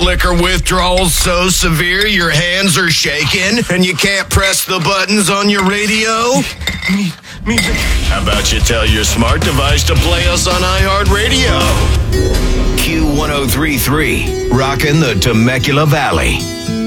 liquor withdrawal so severe your hands are shaking and you can't press the buttons on your radio? How about you tell your smart device to play us on iHeartRadio? Q1033, rockin' the Temecula Valley.